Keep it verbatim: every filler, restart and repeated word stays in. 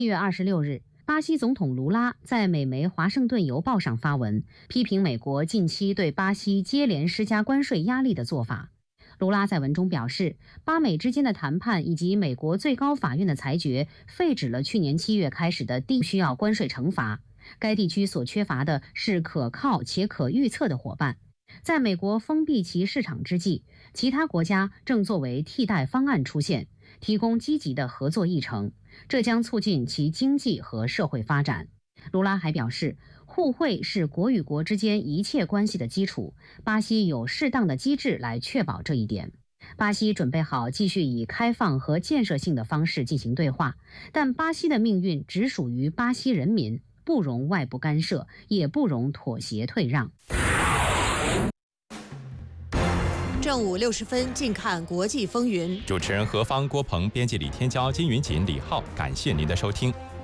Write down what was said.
一月二十六日，巴西总统卢拉在美媒《华盛顿邮报》上发文，批评美国近期对巴西接连施加关税压力的做法。卢拉在文中表示，巴美之间的谈判以及美国最高法院的裁决废止了去年七月开始的地需要关税惩罚。该地区所缺乏的是可靠且可预测的伙伴。在美国封闭其市场之际，其他国家正作为替代方案出现，提供积极的合作议程，这将促进其经济和社会发展。卢拉还表示，互惠是国与国之间一切关系的基础，巴西有适当的机制来确保这一点。巴西准备好继续以开放和建设性的方式进行对话，但巴西的命运只属于巴西人民，不容外部干涉，也不容妥协退让。 正午六十分，近看国际风云。 主持人何芳、郭鹏，编辑李天骄、金云锦、李浩，感谢您的收听。